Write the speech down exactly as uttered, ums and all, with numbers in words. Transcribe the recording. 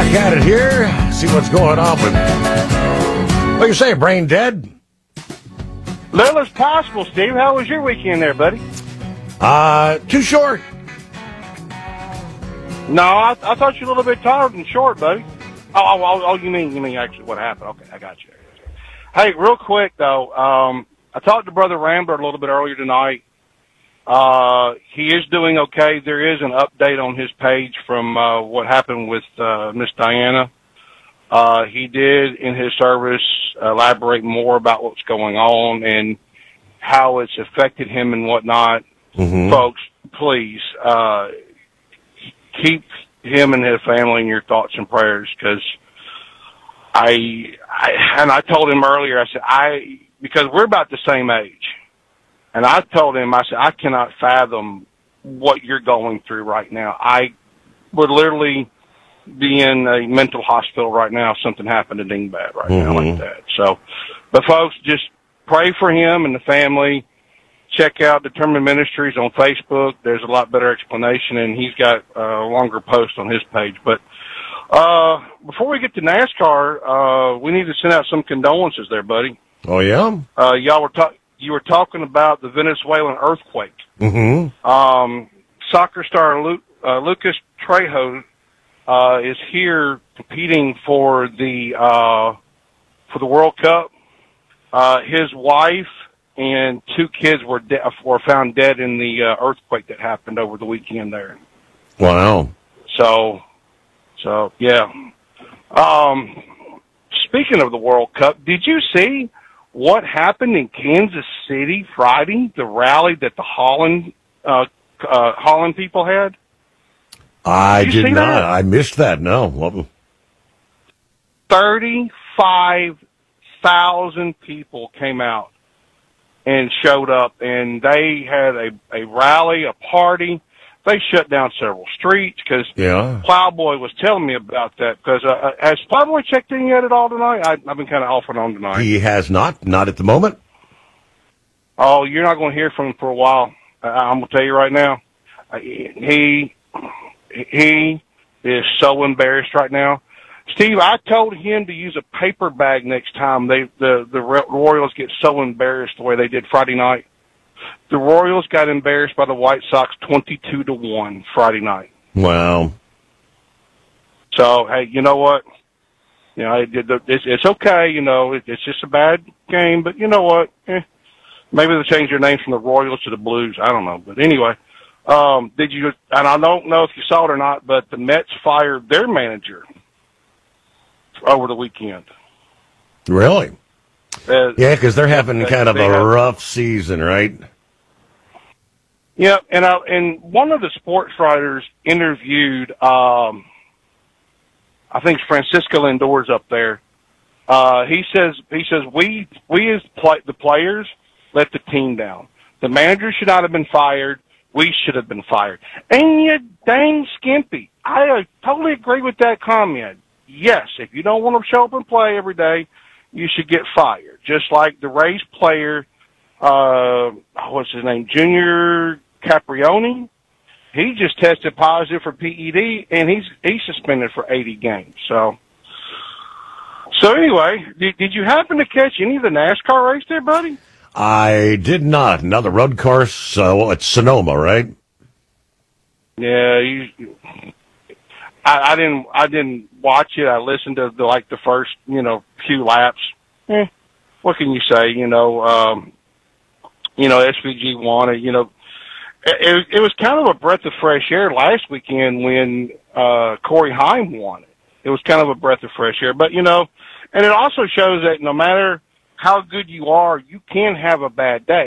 back at it here. See what's going on with, what you say, brain dead? Little as possible, Steve. How was your weekend there, buddy? Uh, too short. No, I, I thought you were a little bit tired and short, buddy. Oh, oh, oh, oh, you mean you mean actually what happened? Okay, I got you. Hey, real quick though, um, I talked to Brother Rambler a little bit earlier tonight. Uh, he is doing okay. There is an update on his page from uh, what happened with uh, Miss Diana. Uh, he did in his service elaborate more about what's going on and how it's affected him and whatnot. Mm-hmm. Folks, please uh, keep him and his family in your thoughts and prayers, because I, I and I told him earlier, I said, I because we're about the same age. And I told him, I said, I cannot fathom what you're going through right now. I would literally be in a mental hospital right now if something happened to Dingbat right mm-hmm. now like that. So, but folks, just pray for him and the family. Check out Determined Ministries on Facebook. There's a lot better explanation, and he's got a longer post on his page. But uh, before we get to NASCAR, uh, we need to send out some condolences there, buddy. Oh, yeah? Uh, y'all were talking. You were talking about the Venezuelan earthquake. Mm-hmm. Um, soccer star Lu- uh, Lucas Trejo uh, is here competing for the uh, for the World Cup. Uh, his wife and two kids were de- were found dead in the uh, earthquake that happened over the weekend there. Wow. So, so yeah. Um, speaking of the World Cup, did you see what happened in Kansas City Friday, the rally that the Holland uh, uh, Holland people had? I did, did not. That? I missed that. No. thirty-five thousand people came out and showed up, and they had a, a rally, a party. They shut down several streets because yeah. Plowboy was telling me about that. Because uh, has Plowboy checked in yet at all tonight? I, I've been kind of off and on tonight. He has not. Not at the moment. Oh, you're not going to hear from him for a while. Uh, I'm going to tell you right now. Uh, he he is so embarrassed right now. Steve, I told him to use a paper bag next time they the the Royals get so embarrassed the way they did Friday night. The Royals got embarrassed by the White Sox twenty-two to one Friday night. Wow. So, hey, you know what? You know, it, it, it's, it's okay. You know, it, it's just a bad game, but you know what? Eh, maybe they'll change their name from the Royals to the Blues. I don't know. But anyway, um, did you, and I don't know if you saw it or not, but the Mets fired their manager over the weekend. Really? Uh, yeah, because they're having kind of a have, rough season, right? Yeah, and I, and one of the sports writers interviewed, um, I think Francisco Lindor's up there. Uh, he says he says we we as play, the players let the team down. The manager should not have been fired. We should have been fired. And you dang skimpy. I uh, totally agree with that comment. Yes, if you don't want to show up and play every day, you should get fired. Just like the Rays player, uh, what's his name, Junior Caprioni. He just tested positive for P E D, and he's he's suspended for eighty games. So, so anyway, did, did you happen to catch any of the NASCAR race there, buddy? I did not. Now the road course, uh, well, it's Sonoma, right? Yeah, you, I, I didn't. I didn't watch it. I listened to the, like the first, you know, few laps. Eh, what can you say? You know, um, you know, S V G won it. You know, it, it was kind of a breath of fresh air last weekend when uh, Corey Heim won it. It was kind of a breath of fresh air. But you know, and it also shows that no matter how good you are, you can have a bad day.